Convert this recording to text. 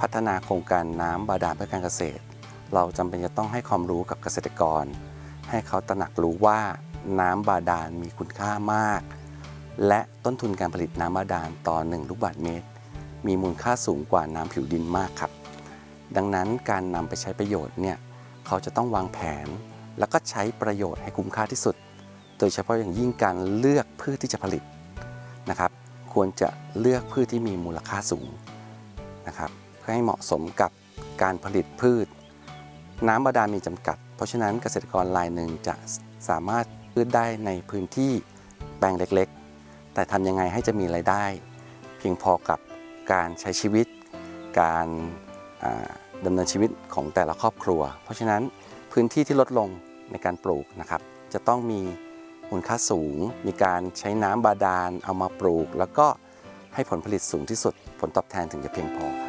พัฒนาโครงการน้ำบาดาลเพื่อการเกษตรเราจำเป็นจะต้องให้ความรู้กับเกษตรกรให้เขาตระหนักรู้ว่าน้ำบาดาลมีคุณค่ามากและต้นทุนการผลิตน้ำบาดาลต่อ1ลูกบาศก์เมตรมีมูลค่าสูงกว่าน้ำผิวดินมากครับดังนั้นการนำไปใช้ประโยชน์เนี่ยเขาจะต้องวางแผนแล้วก็ใช้ประโยชน์ให้คุ้มค่าที่สุดโดยเฉพาะอย่างยิ่งการเลือกพืชที่จะผลิตนะครับควรจะเลือกพืชที่มีมูลค่าสูงนะครับเพื่อให้เหมาะสมกับการผลิตพืชน้ำบาดาลมีจำกัดเพราะฉะนั้นเกษตรกรรายหนึ่งจะสามารถพืชได้ในพื้นที่แปลงเล็กๆแต่ทำยังไงให้จะมีรายได้เพียงพอกับการใช้ชีวิตการดำเนินชีวิตของแต่ละครอบครัวเพราะฉะนั้นพื้นที่ที่ลดลงในการปลูกนะครับจะต้องมีมูลค่าสูงมีการใช้น้ำบาดาลเอามาปลูกแล้วก็ให้ผลผลิตสูงที่สุดผลตอบแทนถึงจะเพียงพอ